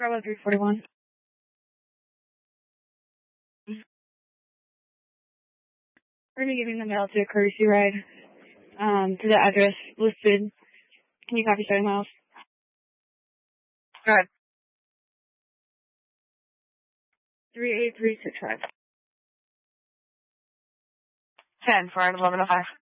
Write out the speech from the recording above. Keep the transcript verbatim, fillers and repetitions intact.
Bravo three forty-one. We're going to be giving the mail to a courtesy ride um, to the address listed. Can you copy seven miles? Go ahead. three eight three six five. ten for eleven oh five.